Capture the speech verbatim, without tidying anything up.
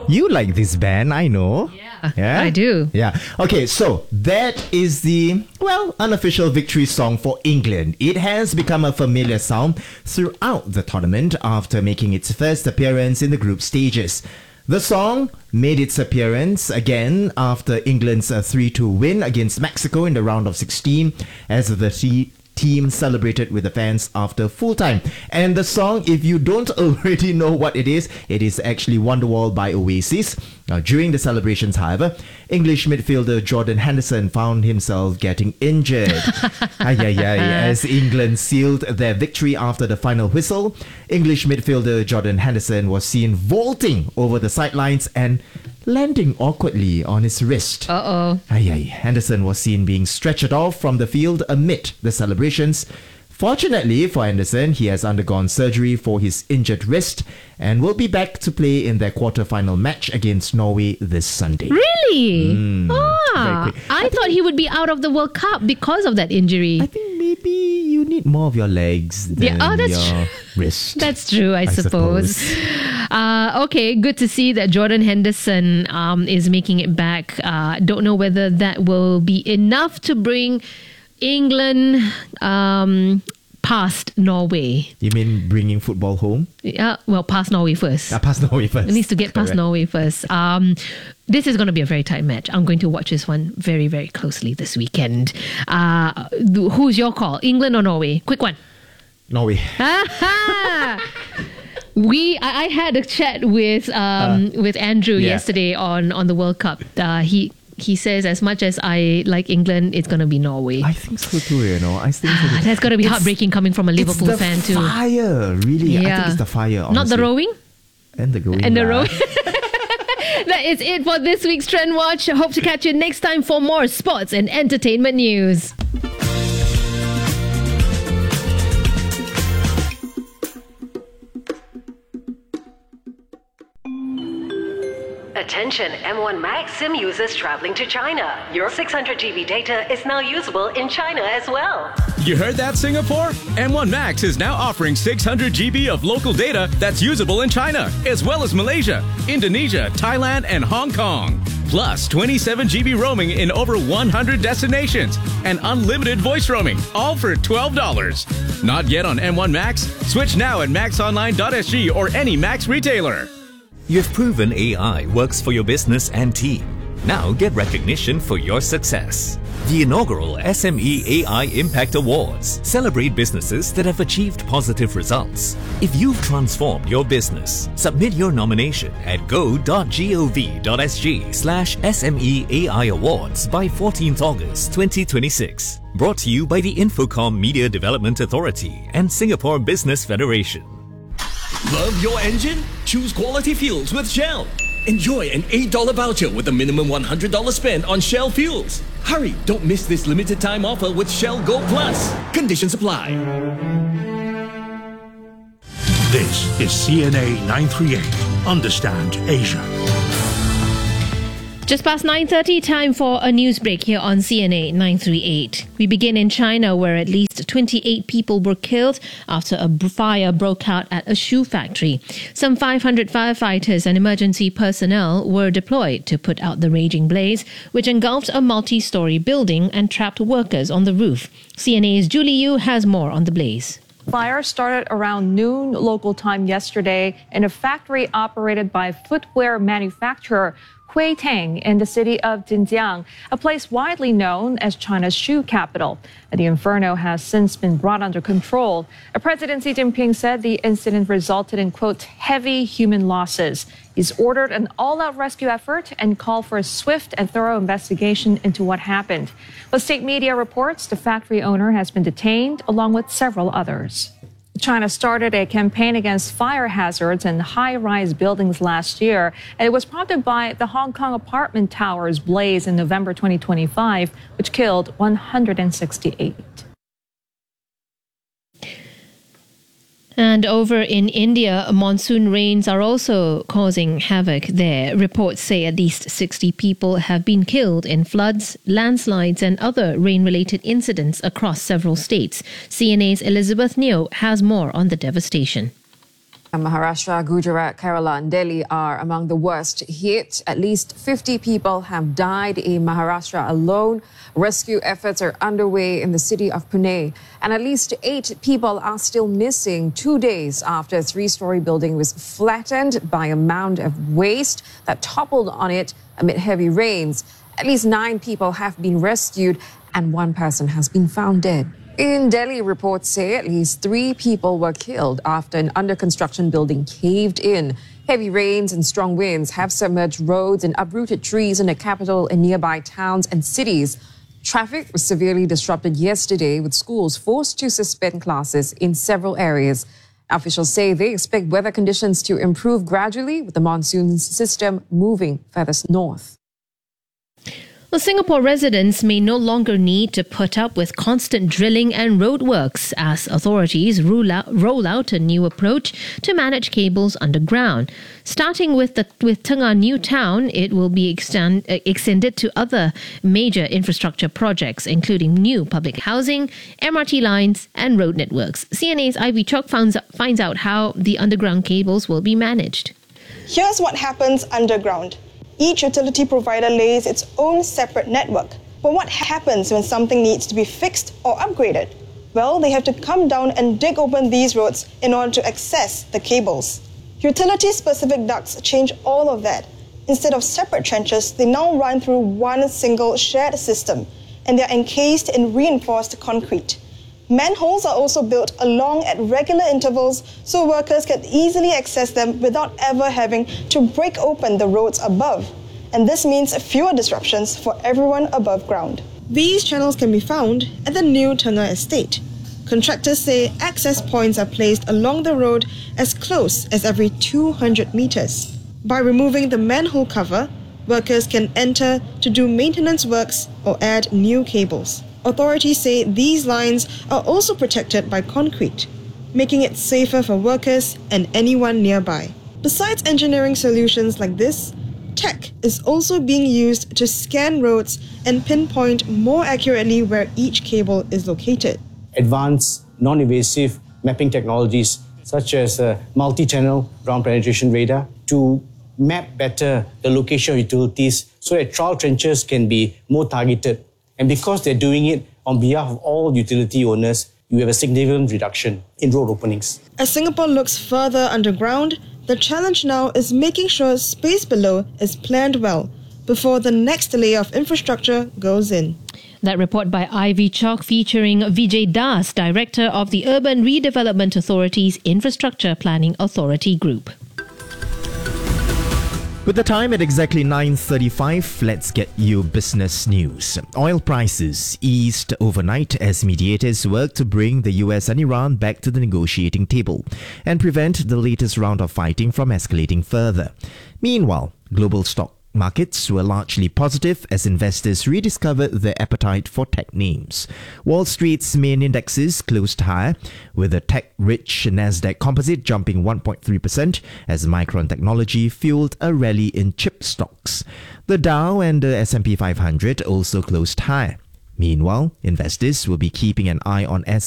You like this band, I know. Yeah, yeah, I do. Yeah. Okay, so that is the, well, unofficial victory song for England. It has become a familiar sound throughout the tournament after making its first appearance in the group stages. The song made its appearance again after England's three two win against Mexico in the round of sixteen as the t- team celebrated with the fans after full time. And the song, if you don't already know what it is, it is actually Wonderwall by Oasis. Now, during the celebrations, however, English midfielder Jordan Henderson found himself getting injured. ay, ay, ay, as England sealed their victory after the final whistle, English midfielder Jordan Henderson was seen vaulting over the sidelines and landing awkwardly on his wrist. Uh-oh. Ay, ay, Henderson was seen being stretchered off from the field amid the celebrations. Fortunately for Henderson, he has undergone surgery for his injured wrist and will be back to play in their quarter-final match against Norway this Sunday. Really? Mm, ah, I, I thought he would be out of the World Cup because of that injury. I think maybe you need more of your legs than yeah, oh, that's your true. wrist. That's true, I, I suppose. suppose. Uh, okay, good to see that Jordan Henderson um, is making it back. Uh, don't know whether that will be enough to bring England um, past Norway. You mean bringing football home? Yeah, well, past Norway first. Uh, past Norway first. It needs to get past Correct. Norway first. Um, this is going to be a very tight match. I'm going to watch this one very, very closely this weekend. Uh, who's your call? England or Norway? Quick one. Norway. We, I, I had a chat with um, uh, with Andrew yeah. yesterday on, on the World Cup. Uh, he he says as much as I like England, it's going to be Norway. I think so too, you know. I think so too. That's going to be it's, heartbreaking coming from a Liverpool it's the fan too. Fire, really. Yeah. I think it's the fire, honestly. Not the rowing? And the going. And the rowing. That is it for this week's Trend Watch. I hope to catch you next time for more sports and entertainment news. Attention M one Max SIM users traveling to China. Your six hundred gigabyte data is now usable in China as well. You heard that, Singapore? M one Max is now offering six hundred gigabytes of local data that's usable in China, as well as Malaysia, Indonesia, Thailand, and Hong Kong. Plus twenty-seven gigabytes roaming in over one hundred destinations and unlimited voice roaming, all for twelve dollars. Not yet on M one Max? Switch now at max online dot s g or any Max retailer. You've proven A I works for your business and team. Now get recognition for your success. The inaugural S M E A I Impact Awards celebrate businesses that have achieved positive results. If you've transformed your business, submit your nomination at go dot gov dot s g slash S M E A I Awards by fourteenth August twenty twenty-six. Brought to you by the Infocom Media Development Authority and Singapore Business Federation. Love your engine? Choose quality fuels with Shell. Enjoy an eight dollars voucher with a minimum one hundred dollars spent on Shell fuels. Hurry, don't miss this limited time offer with Shell Go Plus. Conditions apply. This is C N A nine thirty-eight. Understand Asia. Just past nine thirty, time for a news break here on C N A nine thirty-eight. We begin in China, where at least twenty-eight people were killed after a fire broke out at a shoe factory. Some five hundred firefighters and emergency personnel were deployed to put out the raging blaze, which engulfed a multi-story building and trapped workers on the roof. C N A's Julie Yu has more on the blaze. Fire started around noon local time yesterday in a factory operated by footwear manufacturer Hui Tang in the city of Jinjiang, a place widely known as China's shoe capital. The inferno has since been brought under control. President Xi Jinping said the incident resulted in, quote, heavy human losses. He's ordered an all-out rescue effort and called for a swift and thorough investigation into what happened. But state media reports the factory owner has been detained along with several others. China started a campaign against fire hazards in high-rise buildings last year, and it was prompted by the Hong Kong apartment towers blaze in November twenty twenty-five, which killed one hundred sixty-eight. And over in India, monsoon rains are also causing havoc there. Reports say at least sixty people have been killed in floods, landslides and other rain-related incidents across several states. C N A's Elizabeth Neo has more on the devastation. Maharashtra, Gujarat, Kerala and Delhi are among the worst hit. At least fifty people have died in Maharashtra alone. Rescue efforts are underway in the city of Pune. And at least eight people are still missing two days after a three-story building was flattened by a mound of waste that toppled on it amid heavy rains. At least nine people have been rescued and one person has been found dead. In Delhi, reports say at least three people were killed after an under-construction building caved in. Heavy rains and strong winds have submerged roads and uprooted trees in the capital and nearby towns and cities. Traffic was severely disrupted yesterday, with schools forced to suspend classes in several areas. Officials say they expect weather conditions to improve gradually with the monsoon system moving further north. Well, Singapore residents may no longer need to put up with constant drilling and roadworks as authorities roll out, roll out a new approach to manage cables underground. Starting with the with Tengah New Town, it will be extend, uh, extended to other major infrastructure projects, including new public housing, M R T lines and road networks. C N A's Ivy Chalk finds, finds out how the underground cables will be managed. Here's what happens underground. Each utility provider lays its own separate network. But what happens when something needs to be fixed or upgraded? Well, they have to come down and dig open these roads in order to access the cables. Utility-specific ducts change all of that. Instead of separate trenches, they now run through one single shared system, and they're encased in reinforced concrete. Manholes are also built along at regular intervals so workers can easily access them without ever having to break open the roads above. And this means fewer disruptions for everyone above ground. These channels can be found at the new Tengah estate. Contractors say access points are placed along the road as close as every two hundred meters. By removing the manhole cover, workers can enter to do maintenance works or add new cables. Authorities say these lines are also protected by concrete, making it safer for workers and anyone nearby. Besides engineering solutions like this, tech is also being used to scan roads and pinpoint more accurately where each cable is located. Advanced, non-invasive mapping technologies such as uh, multi-channel ground penetration radar to map better the location of utilities so that trial trenches can be more targeted. And because they're doing it on behalf of all utility owners, you have a significant reduction in road openings. As Singapore looks further underground, the challenge now is making sure space below is planned well before the next layer of infrastructure goes in. That report by Ivy Chalk featuring Vijay Das, Director of the Urban Redevelopment Authority's Infrastructure Planning Authority Group. With the time at exactly nine thirty-five, let's get you business news. Oil prices eased overnight as mediators work to bring the U S and Iran back to the negotiating table and prevent the latest round of fighting from escalating further. Meanwhile, global stock markets were largely positive as investors rediscovered their appetite for tech names. Wall Street's main indexes closed higher, with the tech-rich Nasdaq Composite jumping one point three percent as Micron Technology fueled a rally in chip stocks. The Dow and the S and P five hundred also closed higher. Meanwhile, investors will be keeping an eye on S